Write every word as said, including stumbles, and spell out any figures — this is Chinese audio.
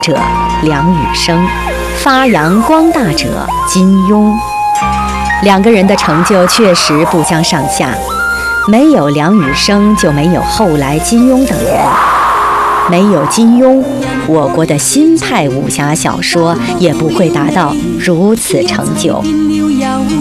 者梁羽生，发扬光大者金庸。两个人的成就确实不相上下，没有梁羽生就没有后来金庸等人，没有金庸，我国的新派武侠小说也不会达到如此成就。